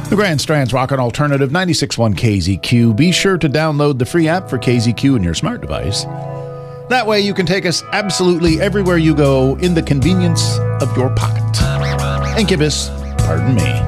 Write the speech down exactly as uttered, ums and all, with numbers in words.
The Grand Strand's Rockin' Alternative ninety-six point one K Z Q. Be sure to download the free app for K Z Q in your smart device. That way you can take us absolutely everywhere you go in the convenience of your pocket. Incubus, pardon me.